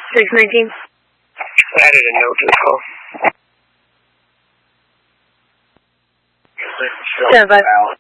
619. I added a note to the call. 75.